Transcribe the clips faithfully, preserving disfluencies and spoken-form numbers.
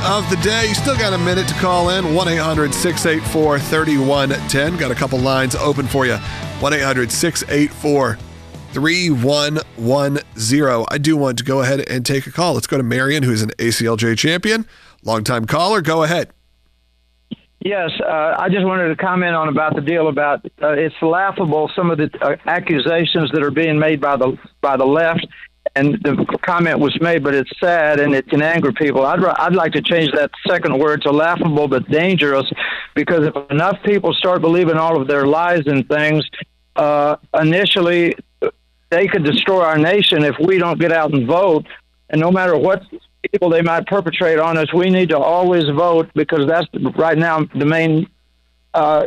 of the day. You still got a minute to call in. one eight hundred six eight four three one one zero. Got a couple lines open for you. one eight hundred six eight four three one one zero. I do want to go ahead and take a call. Let's go to Marion, who's an A C L J champion. Longtime caller. Go ahead. Yes, uh, I just wanted to comment on about the deal about uh, it's laughable, some of the uh, accusations that are being made by the by the left, and the comment was made, but it's sad and it can anger people. I'd I'd like to change that second word to laughable but dangerous, because if enough people start believing all of their lies and things, uh, initially they could destroy our nation if we don't get out and vote. And no matter what people they might perpetrate on us, we need to always vote, because that's right now the main uh,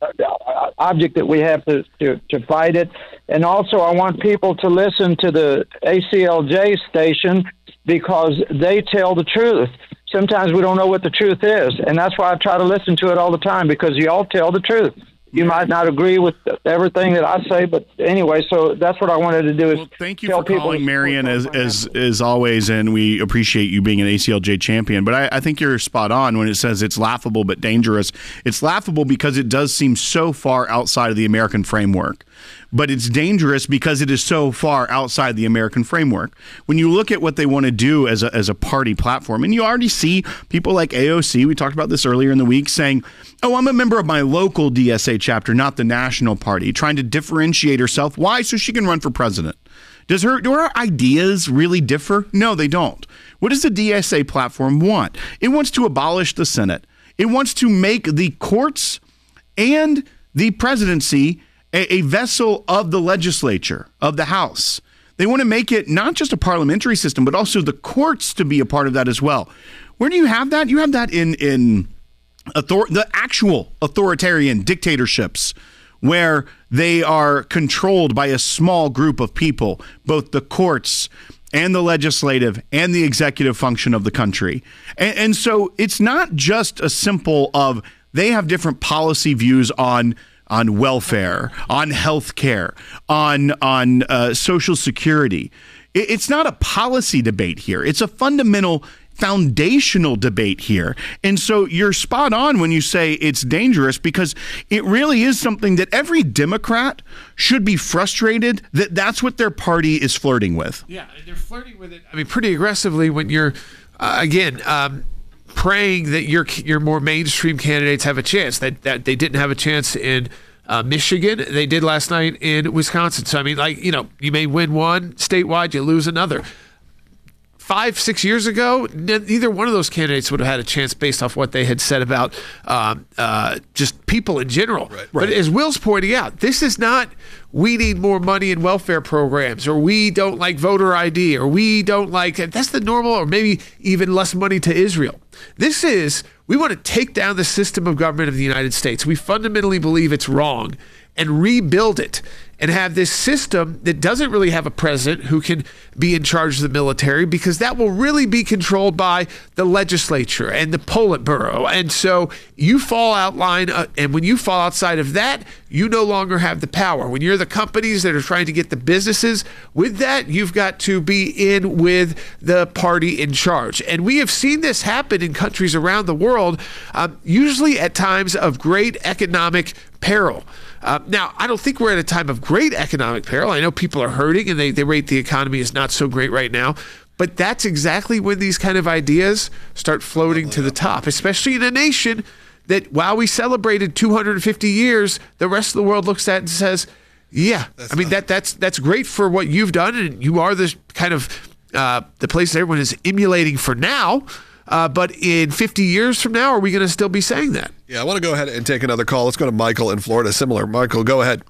object that we have to, to, to fight it. And also I want people to listen to the A C L J station, because they tell the truth. Sometimes we don't know what the truth is, and that's why I try to listen to it all the time, because you all tell the truth. You might not agree with everything that I say, but anyway, so that's what I wanted to do. Is well, thank you tell for calling, people Marion, as, as as always, and we appreciate you being an A C L J champion. But I, I think you're spot on when it says it's laughable but dangerous. It's laughable because it does seem so far outside of the American framework. But it's dangerous because it is so far outside the American framework. When you look at what they want to do as a, as a party platform, and you already see people like A O C, we talked about this earlier in the week, saying, oh, I'm a member of my local D S A chapter, not the national party, trying to differentiate herself. Why? So she can run for president. Does her, do her ideas really differ? No, they don't. What does the D S A platform want? It wants to abolish the Senate. It wants to make the courts and the presidency a, a vessel of the legislature, of the House. They want to make it not just a parliamentary system, but also the courts to be a part of that as well. Where do you have that? You have that in in author- the actual authoritarian dictatorships, where they are controlled by a small group of people, both the courts and the legislative and the executive function of the country. And, and so it's not just a simple of they have different policy views on on welfare, on health care, on, on uh, Social Security. It, it's not a policy debate here. It's a fundamental foundational debate here. And so you're spot on when you say it's dangerous, because it really is something that every Democrat should be frustrated that that's what their party is flirting with. Yeah, they're flirting with it, I mean, pretty aggressively when you're, uh, again, um, praying that your your more mainstream candidates have a chance. That, that they didn't have a chance in uh, Michigan. They did last night in Wisconsin. So, I mean, like, you know, you may win one statewide, you lose another. Five, six years ago, neither one of those candidates would have had a chance based off what they had said about um, uh, just people in general. Right, right. But as Will's pointing out, this is not we need more money in welfare programs, or we don't like voter I D, or we don't like, that's the normal, or maybe even less money to Israel. This is, we want to take down the system of government of the United States. We fundamentally believe it's wrong and rebuild it, and have this system that doesn't really have a president who can be in charge of the military, because that will really be controlled by the legislature and the Politburo. And so you fall out line, uh, and when you fall outside of that, you no longer have the power. When you're the companies that are trying to get the businesses with that, you've got to be in with the party in charge. And we have seen this happen in countries around the world, um, usually at times of great economic peril. Uh, now, I don't think we're at a time of great economic peril. I know people are hurting, and they, they rate the economy is not so great right now. But that's exactly when these kind of ideas start floating to the top, especially in a nation that, while we celebrated two hundred fifty years, the rest of the world looks at and says, yeah, that's I mean, that that's that's great for what you've done, and you are the kind of uh, the place that everyone is emulating for now. Uh, but in fifty years from now, are we going to still be saying that? Yeah, I want to go ahead and take another call. Let's go to Michael in Florida. Similar. Michael, go ahead.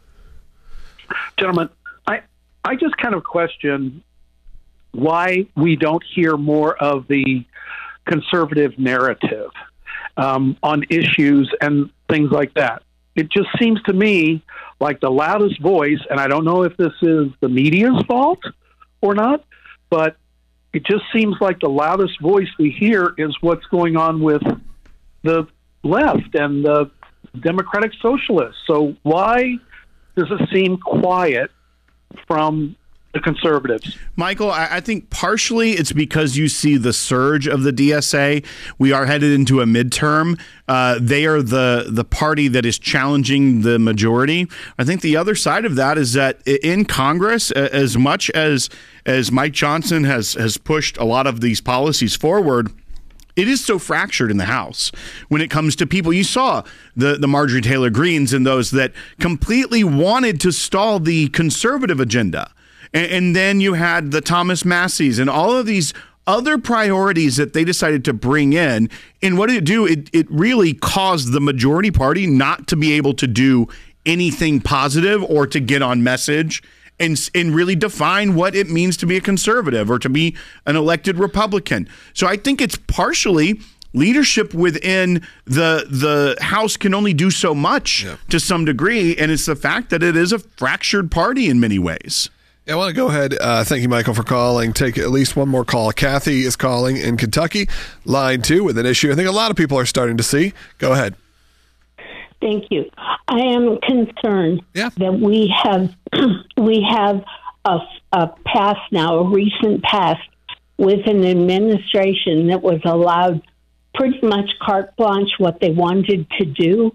Gentlemen, I, I just kind of question why we don't hear more of the conservative narrative um, on issues and things like that. It just seems to me like the loudest voice, and I don't know if this is the media's fault or not, but it just seems like the loudest voice we hear is what's going on with the left and the Democratic Socialists. So why does it seem quiet from the conservatives. Michael, I, I think partially it's because you see the surge of the D S A. We are headed into a midterm. Uh, they are the the party that is challenging the majority. I think the other side of that is that in Congress, as much as as Mike Johnson has has pushed a lot of these policies forward, it is so fractured in the House when it comes to people. You saw the, the Marjorie Taylor Greens and those that completely wanted to stall the conservative agenda. And, and then you had the Thomas Masseys and all of these other priorities that they decided to bring in. And what did it do? It, it really caused the majority party not to be able to do anything positive or to get on message and and really define what it means to be a conservative or to be an elected Republican. So I think it's partially leadership within the the House can only do so much yeah. to some degree, and it's the fact that it is a fractured party in many ways. Yeah, I want to go ahead. Uh, thank you, Michael, for calling. Take at least one more call. Kathy is calling in Kentucky, line two, with an issue I think a lot of people are starting to see. Go ahead. Thank you. I am concerned yeah. that we have we have a, a past now, a recent past, with an administration that was allowed pretty much carte blanche what they wanted to do.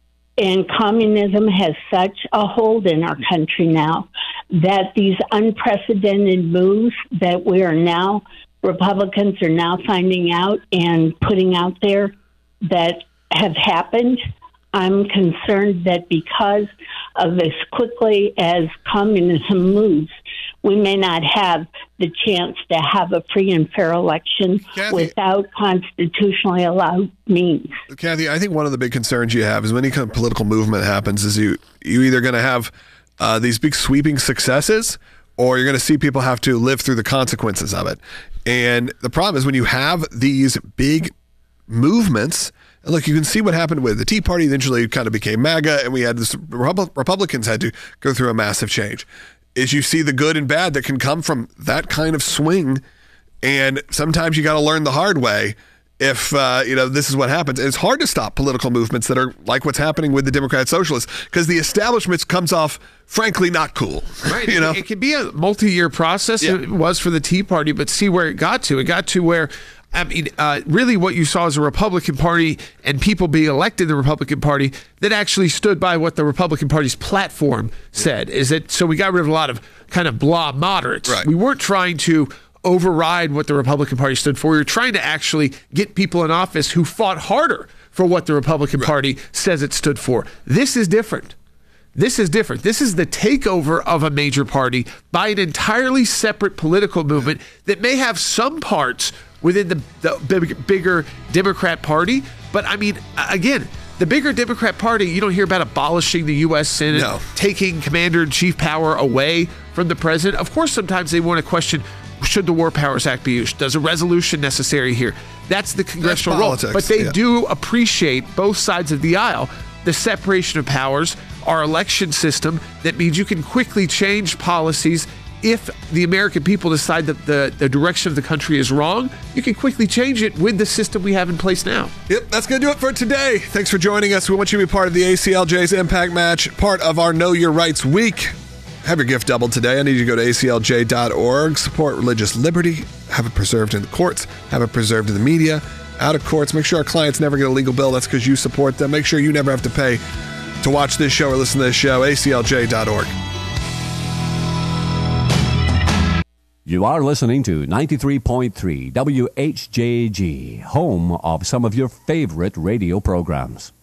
And communism has such a hold in our country now that these unprecedented moves that we are now, Republicans are now finding out and putting out there that have happened. I'm concerned that because of as quickly as communism moves, we may not have the chance to have a free and fair election Kathy, without constitutionally allowed means. Kathy, I think one of the big concerns you have is when any kind of political movement happens is you, you're either going to have uh, these big sweeping successes or you're going to see people have to live through the consequences of it. And the problem is when you have these big movements, and look, you can see what happened with the Tea Party. Eventually, it kind of became MAGA, and we had this. Republicans had to go through a massive change. Is you see the good and bad that can come from that kind of swing, and sometimes you got to learn the hard way. If uh, you know this is what happens, and it's hard to stop political movements that are like what's happening with the Democrat Socialists because the establishment comes off, frankly, not cool. Right. you know, it, it can be a multi-year process. Yeah. It was for the Tea Party, but see where it got to. It got to where. I mean, uh, really what you saw is a Republican Party and people being elected in the Republican Party that actually stood by what the Republican Party's platform said. Is that so we got rid of a lot of kind of blah moderates. Right. We weren't trying to override what the Republican Party stood for. We were trying to actually get people in office who fought harder for what the Republican right. Party says it stood for. This is different. This is different. This is the takeover of a major party by an entirely separate political movement that may have some parts within the, the big, bigger Democrat Party. But, I mean, again, the bigger Democrat Party, you don't hear about abolishing the U S Senate, no. taking commander-in-chief power away from the president. Of course, sometimes they want to question, should the War Powers Act be used? Does a resolution necessary here? That's the congressional That's role. But they yeah. do appreciate both sides of the aisle, the separation of powers, our election system that means you can quickly change policies. If the American people decide that the, the direction of the country is wrong, you can quickly change it with the system we have in place now. Yep, that's going to do it for today. Thanks for joining us. We want you to be part of the A C L J's Impact Match, part of our Know Your Rights Week. Have your gift doubled today. I need you to go to A C L J dot org. Support religious liberty. Have it preserved in the courts. Have it preserved in the media. Out of courts. Make sure our clients never get a legal bill. That's because you support them. Make sure you never have to pay to watch this show or listen to this show. A C L J dot org. You are listening to ninety-three point three W H J G, home of some of your favorite radio programs.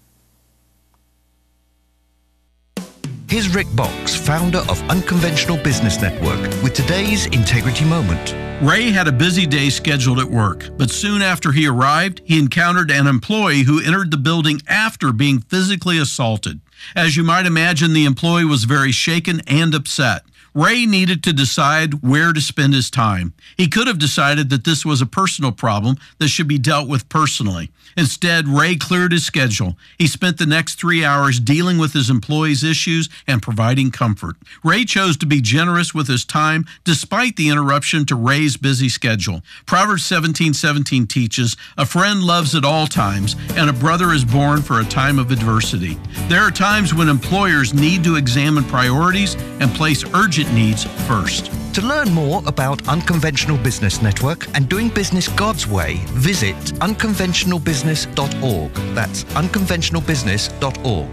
Here's Rick Box, founder of Unconventional Business Network, with today's Integrity Moment. Ray had a busy day scheduled at work, but soon after he arrived, he encountered an employee who entered the building after being physically assaulted. As you might imagine, the employee was very shaken and upset. Ray needed to decide where to spend his time. He could have decided that this was a personal problem that should be dealt with personally. Instead, Ray cleared his schedule. He spent the next three hours dealing with his employees' issues and providing comfort. Ray chose to be generous with his time despite the interruption to Ray's busy schedule. Proverbs seventeen seventeen teaches, "A friend loves at all times, and a brother is born for a time of adversity." There are times when employers need to examine priorities and place urgent needs first. To learn more about Unconventional Business Network and doing business God's way, visit unconventional business dot org. That's unconventional business dot org.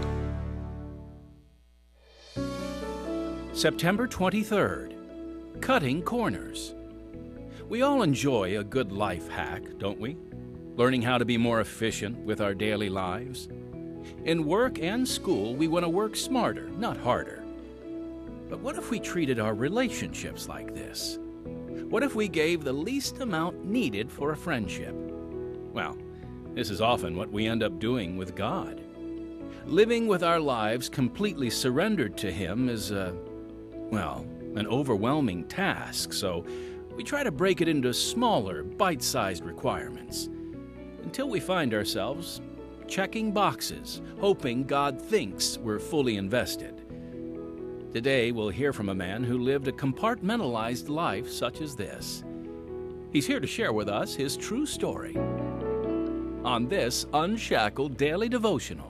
September twenty-third, Cutting Corners. We all enjoy a good life hack, don't we? Learning how to be more efficient with our daily lives. In work and school, we want to work smarter, not harder. But what if we treated our relationships like this? What if we gave the least amount needed for a friendship? Well, this is often what we end up doing with God. Living with our lives completely surrendered to Him is a, well, an overwhelming task, so we try to break it into smaller, bite-sized requirements until we find ourselves checking boxes, hoping God thinks we're fully invested. Today, we'll hear from a man who lived a compartmentalized life such as this. He's here to share with us his true story on this Unshackled Daily Devotional.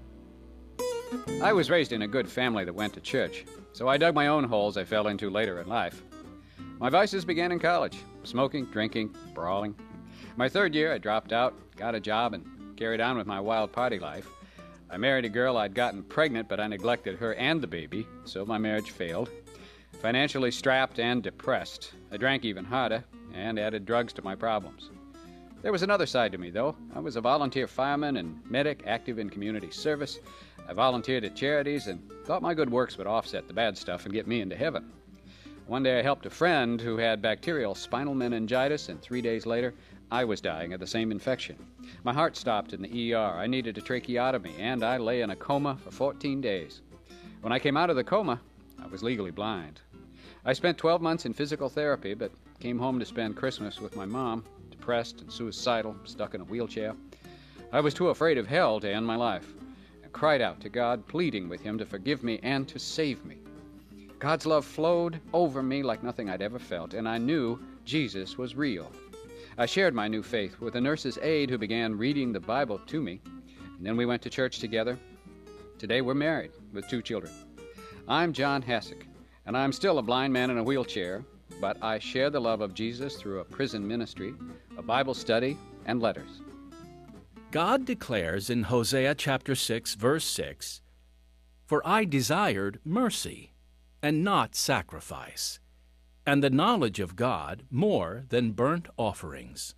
I was raised in a good family that went to church, so I dug my own holes I fell into later in life. My vices began in college: smoking, drinking, brawling. My third year, I dropped out, got a job, and carried on with my wild party life. I married a girl I'd gotten pregnant, but I neglected her and the baby, so my marriage failed. Financially strapped and depressed, I drank even harder and added drugs to my problems. There was another side to me, though. I was a volunteer fireman and medic active in community service. I volunteered at charities and thought my good works would offset the bad stuff and get me into heaven. One day I helped a friend who had bacterial spinal meningitis, and three days later, I was dying of the same infection. My heart stopped in the E R. I needed a tracheotomy, and I lay in a coma for fourteen days. When I came out of the coma, I was legally blind. I spent twelve months in physical therapy, but came home to spend Christmas with my mom, depressed and suicidal, stuck in a wheelchair. I was too afraid of hell to end my life, and cried out to God, pleading with Him to forgive me and to save me. God's love flowed over me like nothing I'd ever felt, and I knew Jesus was real. I shared my new faith with a nurse's aide who began reading the Bible to me, and then we went to church together. Today we're married with two children. I'm John Hasek, and I'm still a blind man in a wheelchair, but I share the love of Jesus through a prison ministry, a Bible study, and letters. God declares in Hosea chapter six, verse six, "For I desired mercy, and not sacrifice, and the knowledge of God more than burnt offerings."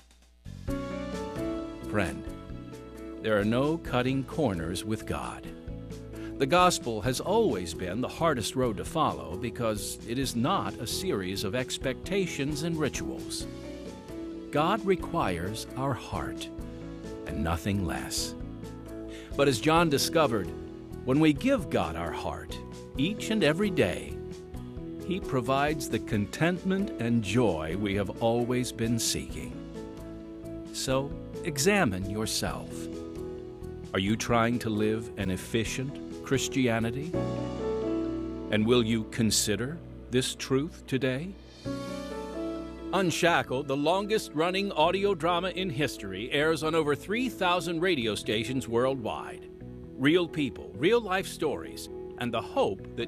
Friend, there are no cutting corners with God. The gospel has always been the hardest road to follow because it is not a series of expectations and rituals. God requires our heart and nothing less. But as John discovered, when we give God our heart each and every day, He provides the contentment and joy we have always been seeking. So examine yourself. Are you trying to live an efficient Christianity? And will you consider this truth today? Unshackled, the longest-running audio drama in history, airs on over three thousand radio stations worldwide. Real people, real-life stories, and the hope that